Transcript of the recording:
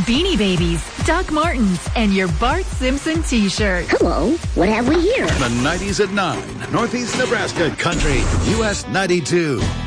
Beanie Babies, Doc Martens, and your Bart Simpson t-shirt. Hello, what have we here? The 90s at 9, Northeast Nebraska Country, US 92.